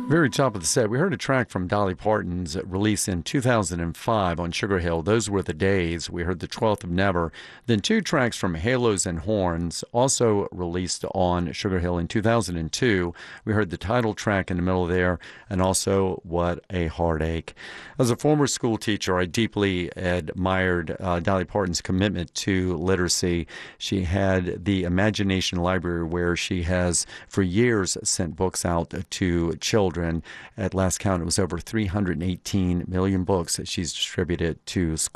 Very top of the set, we heard a track from Dolly Parton's release in 2005 on Sugar Hill. Those were the days. We heard the 12th of Never. Then two tracks from Halos and Horns, also released on Sugar Hill in 2002. We heard the title track in the middle there, and also What a Heartache. As a former school teacher, I deeply admired Dolly Parton's commitment to literacy. She had the Imagination Library where she has for years sent books out to children. At last count, it was over 318 million books that she's distributed to schools.